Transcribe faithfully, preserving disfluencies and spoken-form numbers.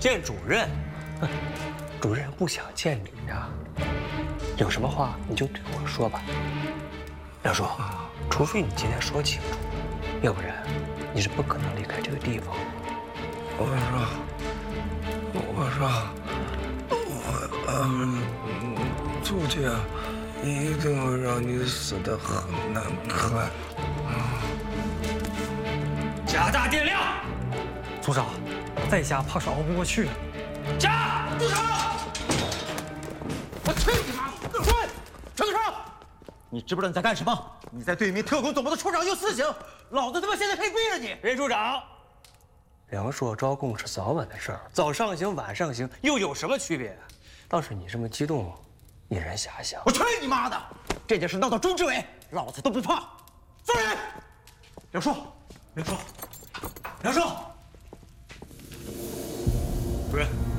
见主任。主任不想见你呀、啊，有什么话你就对我说吧。梁叔，除非你今天说清楚，要不然你是不可能离开这个地方。 我说，我说，我嗯，出去啊，一定会让你死得很难看。 加大电量。 组长，在家怕是熬不过去。 加！住手！ 我去你妈！说，陈科长，你知不知道你在干什么？你在对一名特工总部的处长用私刑，老子他妈现在可以毙了你！ 任处长，梁硕招供是早晚的事儿，早上刑晚上刑又有什么区别？倒是你这么激动，引人遐想。 我去你妈的！这件事闹到中执委，老子都不怕。放人！梁硕，梁硕，梁硕，主任。